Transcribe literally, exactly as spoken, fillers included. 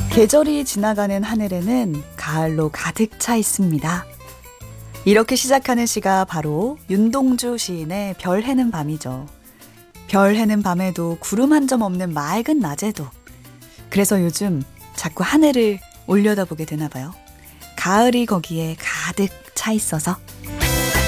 계절이 지나가는 하늘에는 가을로 가득 차 있습니다. 이렇게 시작하는 시가 바로 윤동주 시인의 별 해는 밤이죠. 별 해는 밤에도 구름 한 점 없는 맑은 낮에도. 그래서 요즘 자꾸 하늘을 올려다보게 되나 봐요. 가을이 거기에 가득 차 있어서.